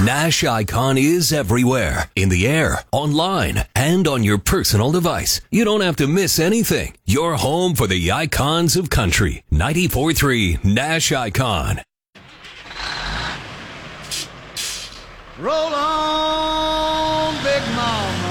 Nash Icon is everywhere, in the air, online, and on your personal device. You don't have to miss anything. You're home for the icons of country. 94.3 Nash Icon. Roll on, Big Mama.